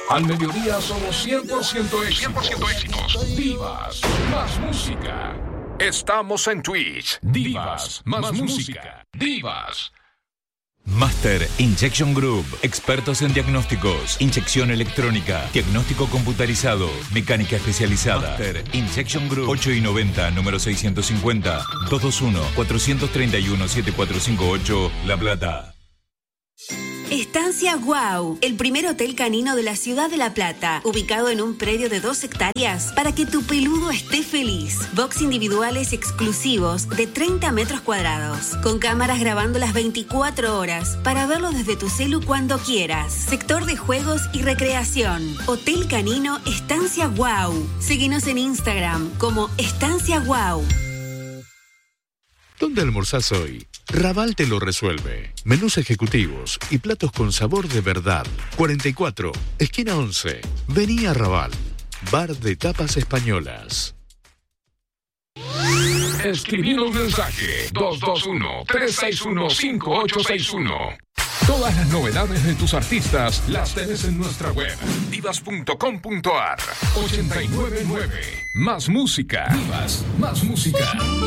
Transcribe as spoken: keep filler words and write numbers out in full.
Al mediodía somos cien por ciento éxitos. cien por ciento éxitos. Divas, más música. Estamos en Twitch. Divas, más, más música. Divas. Master Injection Group, expertos en diagnósticos, inyección electrónica, diagnóstico computarizado, mecánica especializada. Master Injection Group, ocho y noventa, número seiscientos cincuenta, dos dos uno, cuatro tres uno, siete cuatro cinco ocho, La Plata. Estancia Wow, el primer hotel canino de la ciudad de La Plata, ubicado en un predio de dos hectáreas para que tu peludo esté feliz. Box individuales exclusivos de treinta metros cuadrados, con cámaras grabando las veinticuatro horas para verlo desde tu celu cuando quieras. Sector de juegos y recreación. Hotel Canino Estancia Wow. Síguenos en Instagram como Estancia Wow. ¿Dónde almorzás hoy? Raval te lo resuelve. Menús ejecutivos y platos con sabor de verdad. cuarenta y cuatro, esquina once. Vení a Raval. Bar de tapas españolas. Escribí un mensaje dos dos uno, tres seis uno, cinco ocho seis uno. Todas las novedades de tus artistas las tenés en nuestra web divas punto com punto ar. ochenta y nueve nueve. Más música. Divas, más música.